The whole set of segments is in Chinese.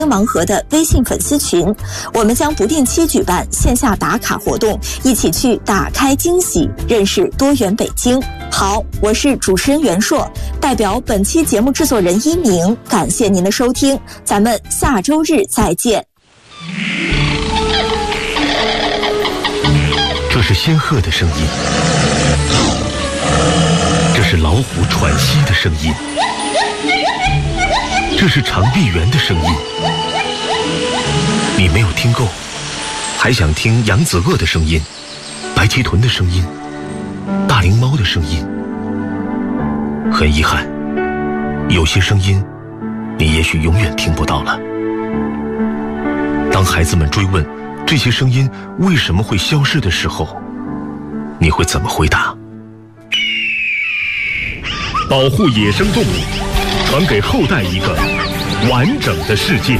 盲盒的微信粉丝群，我们将不定期举办线下打卡活动，一起去打开惊喜，认识多元北京。好，我是主持人袁硕，代表本期节目制作人一鸣，感谢您的收听，咱们下周日再见。 这是仙鹤的声音，这是老虎喘息的声音，这是长臂猿的声音。你没有听够，还想听扬子鳄的声音、白鳍豚的声音、大灵猫的声音。很遗憾，有些声音你也许永远听不到了。当孩子们追问这些声音为什么会消失的时候，你会怎么回答？保护野生动物，传给后代一个完整的世界。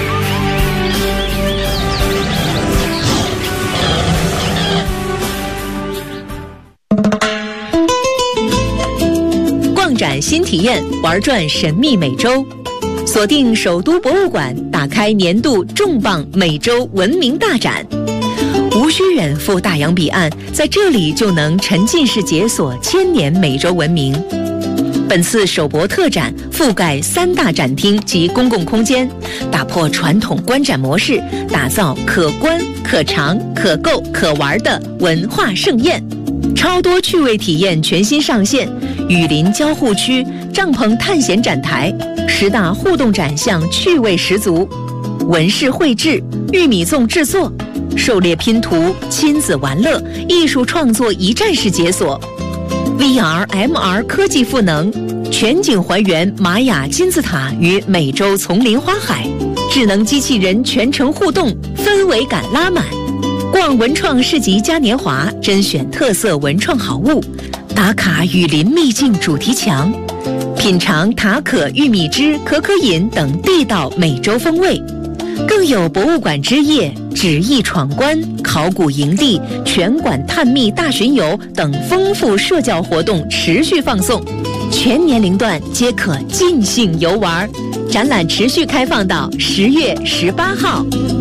逛展新体验，玩转神秘美洲。锁定首都博物馆，打开年度重磅美洲文明大展。无需远赴大洋彼岸，在这里就能沉浸式解锁千年美洲文明。本次首博特展覆盖3大展厅及公共空间，打破传统观展模式，打造可观、可尝、可购、可玩的文化盛宴。超多趣味体验全新上线，雨林交互区、帐篷探险展台，10大互动展项趣味十足，纹饰绘制、玉米粽制作、狩猎拼图、亲子玩乐、艺术创作一站式解锁。VR、MR 科技赋能，全景还原玛雅金字塔与美洲丛林花海，智能机器人全程互动，氛围感拉满。逛文创市集嘉年华，甄选特色文创好物，打卡雨林秘境主题墙，品尝塔可玉米汁、可可饮等地道美洲风味。更有博物馆之夜、纸艺闯关、考古营地、全馆探秘大巡游等丰富社交活动持续放送，全年龄段皆可尽兴游玩。展览持续开放到10月18号。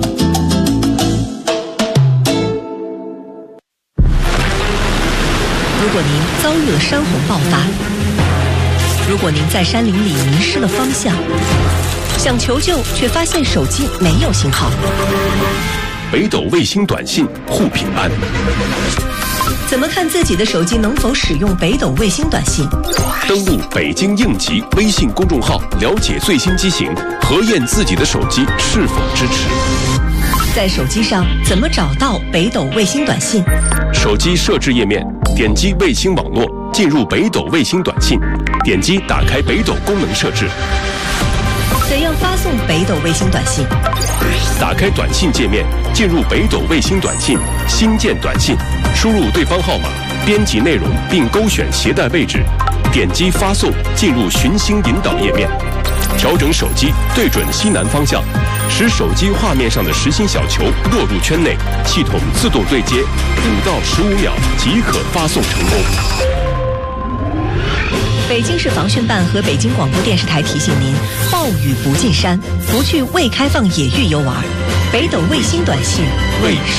如果您遭遇了山洪爆发，如果您在山林里迷失了方向，想求救却发现手机没有信号， 北斗卫星短信护平安。 怎么看自己的手机能否使用北斗卫星短信？ 登录北京应急微信公众号，了解最新机型，核验自己的手机是否支持。 在手机上怎么找到北斗卫星短信？ 手机设置页面，点击卫星网络，进入北斗卫星短信，点击打开北斗功能设置。 怎样发送北斗卫星短信？ 打开短信界面，进入北斗卫星短信，新建短信，输入对方号码，编辑内容并勾选携带位置，点击发送，进入寻星引导页面，调整手机对准西南方向，使手机画面上的实心小球落入圈内，系统自动对接，5到15秒即可发送成功。 北京市防汛办和北京广播电视台提醒您：暴雨不进山，不去未开放野域游玩。北斗卫星短信为